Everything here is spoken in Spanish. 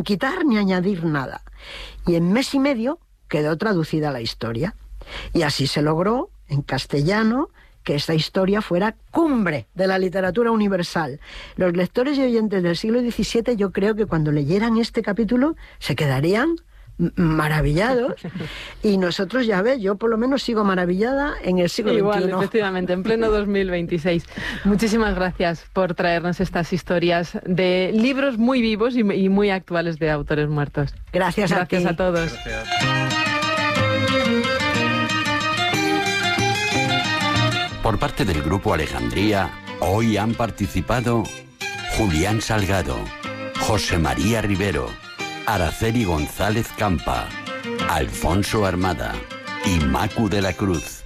quitar ni añadir nada. Y en mes y medio quedó traducida la historia. Y así se logró, en castellano, que esta historia fuera cumbre de la literatura universal. Los lectores y oyentes del siglo XVII, yo creo que cuando leyeran este capítulo se quedarían maravillados, y nosotros, ya ves, yo por lo menos sigo maravillada en el siglo XXI. Igual, efectivamente, en pleno 2026. Muchísimas gracias por traernos estas historias de libros muy vivos y muy actuales de autores muertos. Gracias a ti. Gracias a todos. Gracias. Por parte del Grupo Alejandría, hoy han participado Julián Salgado, José María Rivero, Araceli González Campa, Alfonso Armada y Macu de la Cruz.